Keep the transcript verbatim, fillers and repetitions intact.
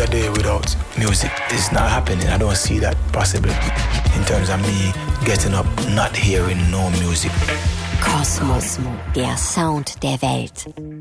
a day without music. It's not happening. I don't see that possible in terms of me getting up, not hearing no music. Kosmos, der Sound der Welt.